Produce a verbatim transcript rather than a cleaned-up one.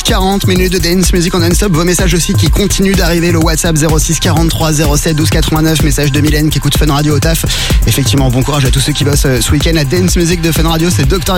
quarante minutes de dance music en non-stop. Vos messages aussi qui continuent d'arriver. Le WhatsApp zéro six quarante-trois zéro sept douze quatre-vingt-neuf. Message de Mylène qui écoute Fun Radio au taf. Effectivement, bon courage à tous ceux qui bossent ce week-end. La dance music de Fun Radio, c'est Docteur